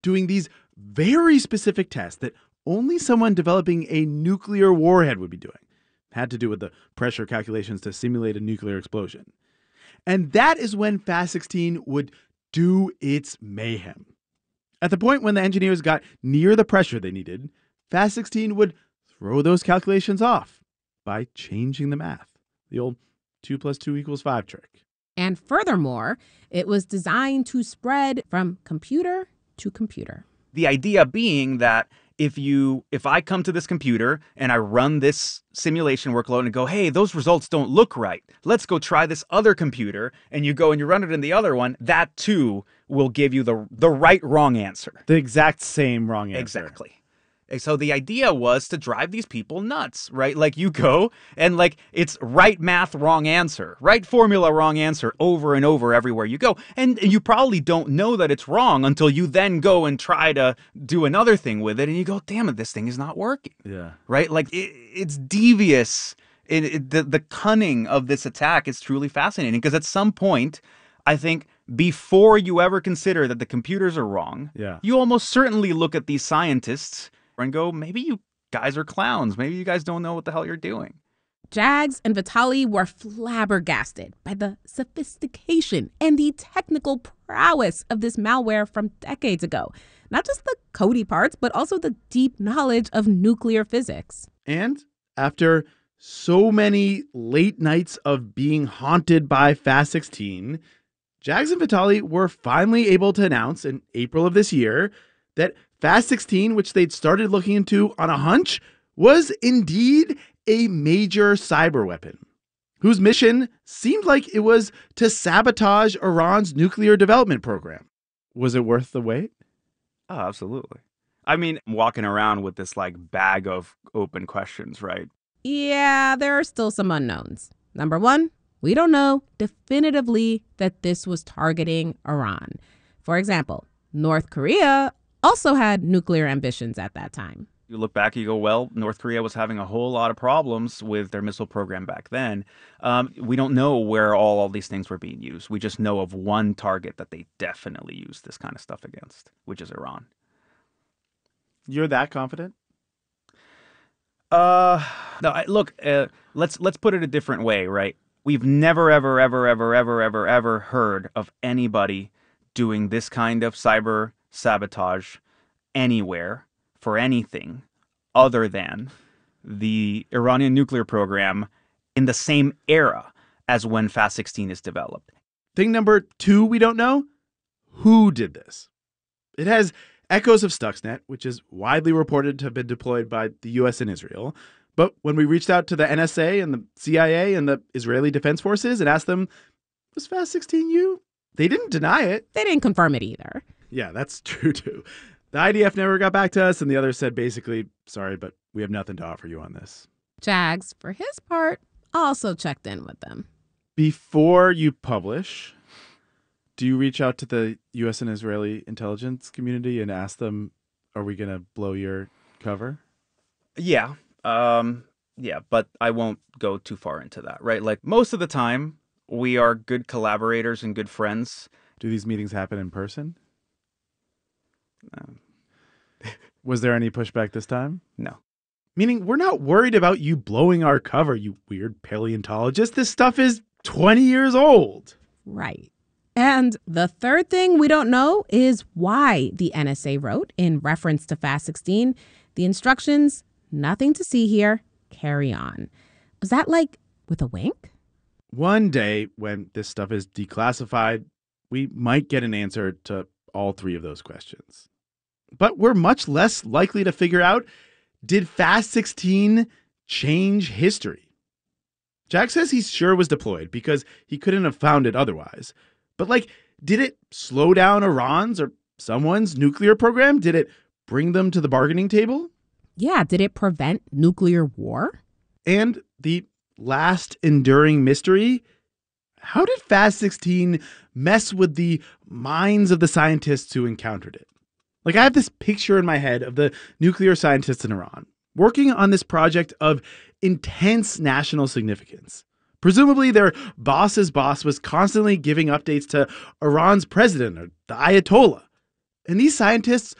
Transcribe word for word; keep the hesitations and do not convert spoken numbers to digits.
doing these very specific tests that only someone developing a nuclear warhead would be doing. Had to do with the pressure calculations to simulate a nuclear explosion. And that is when Fast sixteen would do its mayhem. At the point when the engineers got near the pressure they needed, Fast sixteen would throw those calculations off by changing the math. The old two plus two equals five trick. And furthermore, it was designed to spread from computer to computer. The idea being that if you if I come to this computer and I run this simulation workload and go, hey, those results don't look right. Let's go try this other computer. And you go and you run it in the other one. That, too, will give you the the right wrong answer. The exact same wrong answer. Exactly. So the idea was to drive these people nuts, right? Like you go and like it's right math, wrong answer, right formula, wrong answer over and over everywhere you go. And you probably don't know that it's wrong until you then go and try to do another thing with it. And you go, damn it, this thing is not working. Yeah. Right? Like it, it's devious. It, it, the, the cunning of this attack is truly fascinating because at some point, I think before you ever consider that the computers are wrong, yeah. you almost certainly look at these scientists and go, maybe you guys are clowns. Maybe you guys don't know what the hell you're doing. Jags and Vitali were flabbergasted by the sophistication and the technical prowess of this malware from decades ago. Not just the codey parts, but also the deep knowledge of nuclear physics. And after so many late nights of being haunted by Fast sixteen, Jags and Vitali were finally able to announce in April of this year that Fast sixteen, which they'd started looking into on a hunch, was indeed a major cyber weapon, whose mission seemed like it was to sabotage Iran's nuclear development program. Was it worth the wait? Oh, absolutely. I mean, walking around with this like bag of open questions, right? Yeah, there are still some unknowns. Number one, we don't know definitively that this was targeting Iran. For example, North Korea also had nuclear ambitions at that time. You look back, you go, well, North Korea was having a whole lot of problems with their missile program back then. Um, we don't know where all, all these things were being used. We just know of one target that they definitely used this kind of stuff against, which is Iran. You're that confident? Uh, no, I, look, uh, let's let's put it a different way, right? We've never, ever, ever, ever, ever, ever, ever heard of anybody doing this kind of cyber sabotage anywhere for anything other than the Iranian nuclear program in the same era as when Fast sixteen is developed. Thing number two we don't know, who did this? It has echoes of Stuxnet, which is widely reported to have been deployed by the U S and Israel. But when we reached out to the N S A and the C I A and the Israeli Defense Forces and asked them, was Fast sixteen you? They didn't deny it. They didn't confirm it either. Yeah, that's true, too. The I D F never got back to us, and the others said basically, sorry, but we have nothing to offer you on this. Jags, for his part, also checked in with them. Before you publish, do you reach out to the U S and Israeli intelligence community and ask them, are we going to blow your cover? Yeah. Um, yeah, but I won't go too far into that, right? Like most of the time, we are good collaborators and good friends. Do these meetings happen in person? Um, Was there any pushback this time? No. Meaning we're not worried about you blowing our cover, you weird paleontologist. This stuff is twenty years old. Right. And the third thing we don't know is why the N S A wrote, in reference to Fast sixteen, the instructions, nothing to see here, carry on. Was that like with a wink? One day when this stuff is declassified, we might get an answer to all three of those questions. But we're much less likely to figure out, did Fast sixteen change history? Jack says he's sure it was deployed because he couldn't have found it otherwise. But like, did it slow down Iran's or someone's nuclear program? Did it bring them to the bargaining table? Yeah, did it prevent nuclear war? And the last enduring mystery, how did Fast sixteen mess with the minds of the scientists who encountered it? Like, I have this picture in my head of the nuclear scientists in Iran working on this project of intense national significance. Presumably, their boss's boss was constantly giving updates to Iran's president or the Ayatollah. And these scientists